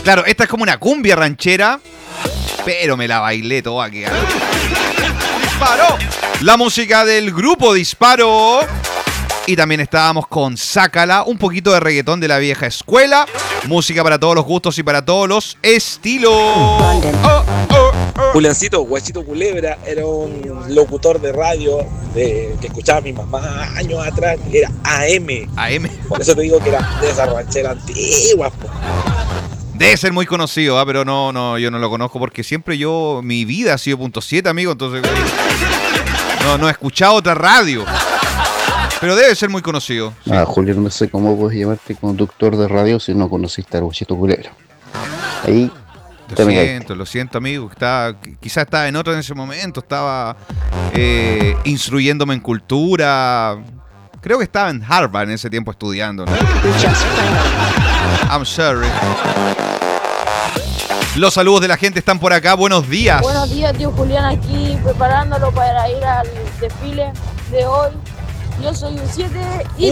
Claro, esta es como una cumbia ranchera, pero me la bailé toda. Que... ¡Disparo! La música del grupo Disparo. Y también estábamos con Sácala, un poquito de reggaetón de la vieja escuela. Música para todos los gustos y para todos los estilos. Juliancito, Guachito Culebra, era un locutor de radio que escuchaba a mi mamá años atrás, era AM. AM. Por eso te digo que era de esa ranchera antigua. Debe ser muy conocido, pero no, yo no lo conozco porque siempre mi vida ha sido .7, amigo, entonces no he escuchado otra radio. Pero debe ser muy conocido. Sí. Julio, no sé cómo puedes llamarte conductor de radio si no conociste al Guachito Culebra. Ahí. Lo siento, amigo. Quizás estaba en otro en ese momento. Estaba instruyéndome en cultura. Creo que estaba en Harvard en ese tiempo estudiando, ¿no? I'm sorry. Los saludos de la gente están por acá. Buenos días. Buenos días, tío Julián, aquí preparándolo para ir al desfile de hoy. Yo soy un 7 y